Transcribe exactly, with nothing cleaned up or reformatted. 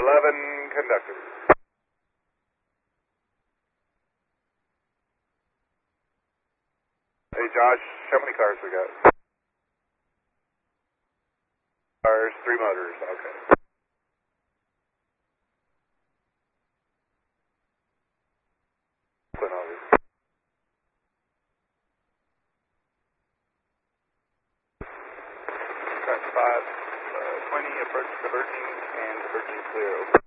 eleven conductor. Hey Josh, how many cars we got? Cars, three motors, okay. five, uh, twenty, approach diverging and diverging clear.